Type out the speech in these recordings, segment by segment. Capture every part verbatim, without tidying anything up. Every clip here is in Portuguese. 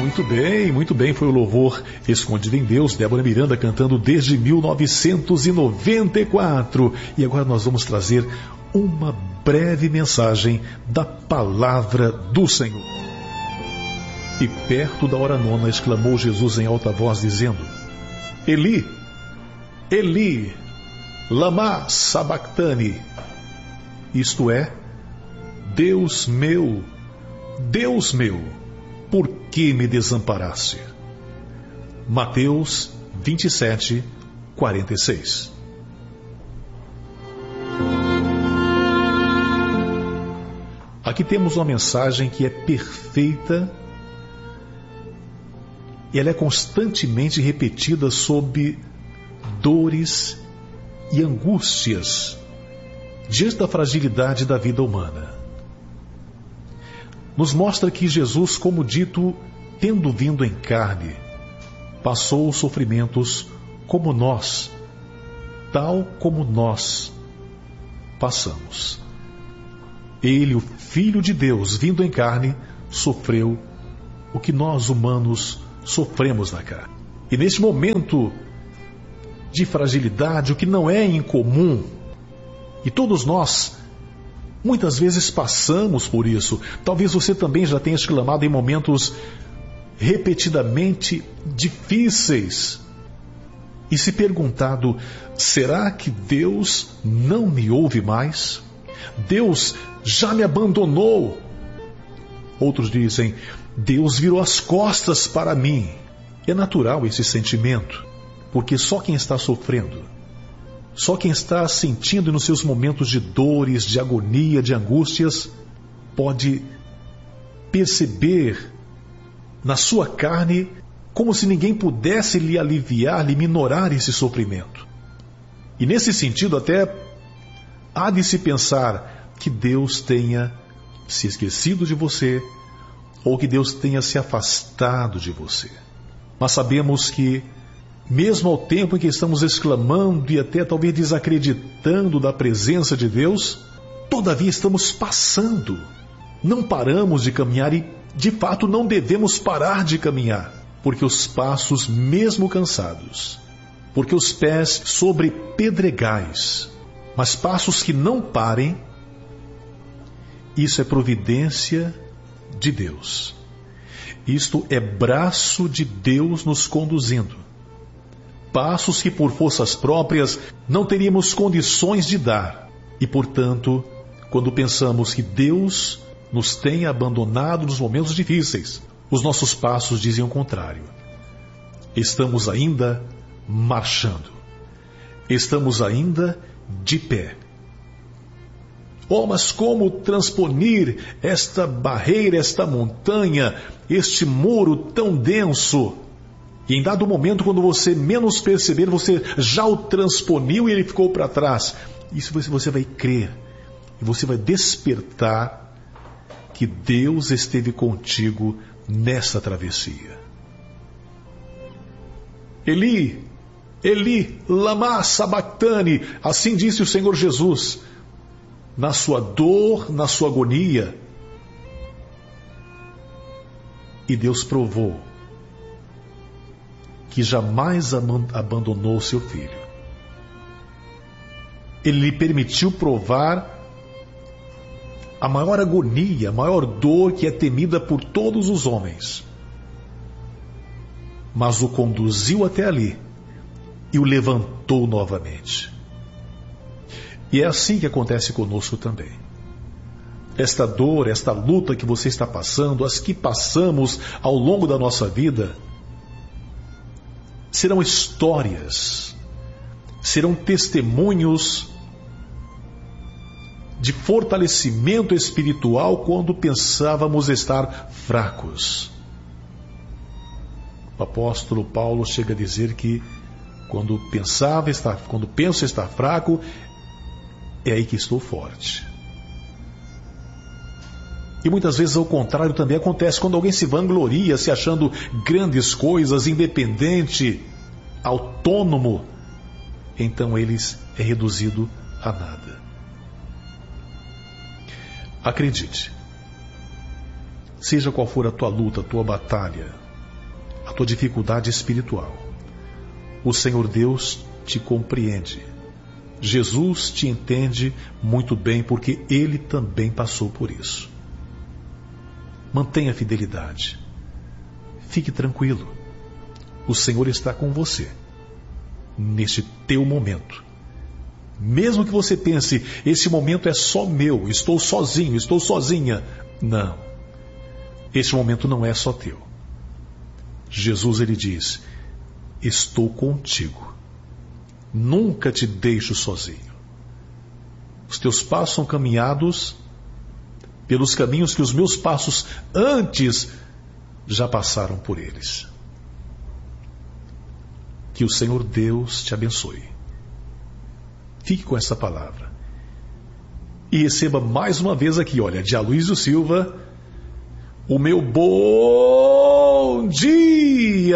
Muito bem, muito bem. Foi o louvor Escondido em Deus, Débora Miranda cantando desde mil novecentos e noventa e quatro. E agora nós vamos trazer uma breve mensagem da Palavra do Senhor. E perto da hora nona exclamou Jesus em alta voz dizendo: Eli, Eli, lama sabactani. Isto é, Deus meu, Deus meu, por que me desamparaste? Mateus vinte e sete, quarenta e seis. Aqui temos uma mensagem que é perfeita e ela é constantemente repetida sob dores e angústias diante da fragilidade da vida humana. Nos mostra que Jesus, como dito, tendo vindo em carne, passou os sofrimentos como nós, tal como nós passamos. Ele, o Filho de Deus, vindo em carne, sofreu o que nós humanos sofremos na carne. E neste momento de fragilidade, o que não é incomum, e todos nós muitas vezes passamos por isso. Talvez você também já tenha exclamado em momentos repetidamente difíceis e se perguntado: será que Deus não me ouve mais? Deus já me abandonou? Outros dizem: Deus virou as costas para mim. É natural esse sentimento, porque só quem está sofrendo, só quem está sentindo nos seus momentos de dores, de agonia, de angústias, pode perceber na sua carne como se ninguém pudesse lhe aliviar, lhe minorar esse sofrimento. E nesse sentido até há de se pensar que Deus tenha se esquecido de você ou que Deus tenha se afastado de você. Mas sabemos que mesmo ao tempo em que estamos exclamando e até talvez desacreditando da presença de Deus, todavia estamos passando. Não paramos de caminhar e, de fato, não devemos parar de caminhar, porque os passos, mesmo cansados, porque os pés sobre pedregais, mas passos que não parem, isso é providência de Deus. Isto é braço de Deus nos conduzindo. Passos que por forças próprias não teríamos condições de dar. E, portanto, quando pensamos que Deus nos tem abandonado nos momentos difíceis, os nossos passos dizem o contrário. Estamos ainda marchando. Estamos ainda de pé. Oh, mas como transponir esta barreira, esta montanha, este muro tão denso? E em dado momento, quando você menos perceber, você já o transponiu e ele ficou para trás. Isso você vai crer. E você vai despertar que Deus esteve contigo nessa travessia. Eli, Eli, lama sabactani. Assim disse o Senhor Jesus. Na sua dor, na sua agonia. E Deus provou que jamais abandonou seu filho. Ele lhe permitiu provar a maior agonia, a maior dor que é temida por todos os homens. Mas o conduziu até ali e o levantou novamente. E é assim que acontece conosco também. Esta dor, esta luta que você está passando, as que passamos ao longo da nossa vida, serão histórias, serão testemunhos de fortalecimento espiritual quando pensávamos estar fracos. O apóstolo Paulo chega a dizer que quando pensava estar, quando penso estar fraco, é aí que estou forte. E muitas vezes ao contrário também acontece quando alguém se vangloria, se achando grandes coisas, independente, autônomo, então ele é reduzido a nada. Acredite, seja qual for a tua luta, a tua batalha, tua dificuldade espiritual. O Senhor Deus te compreende. Jesus te entende muito bem porque Ele também passou por isso. Mantenha a fidelidade. Fique tranquilo. O Senhor está com você neste teu momento. Mesmo que você pense, esse momento é só meu, estou sozinho, estou sozinha. Não. Este momento não é só teu. Jesus, ele diz: estou contigo. Nunca te deixo sozinho. Os teus passos são caminhados pelos caminhos que os meus passos antes já passaram por eles. Que o Senhor Deus te abençoe. Fique com essa palavra. E receba mais uma vez aqui, olha, de Aloysio Silva, o meu bom dia!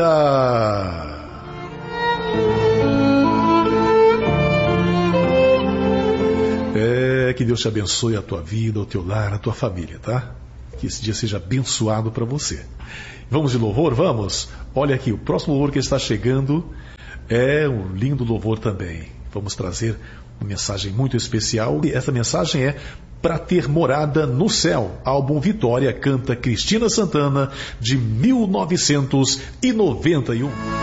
É, que Deus te abençoe a tua vida, o teu lar, a tua família, tá? Que esse dia seja abençoado para você. Vamos de louvor? Vamos? Olha aqui, o próximo louvor que está chegando é um lindo louvor também. Vamos trazer uma mensagem muito especial. E essa mensagem é Pra Ter Morada no Céu. Álbum Vitória, canta Cristina Santana, de mil novecentos e noventa e um.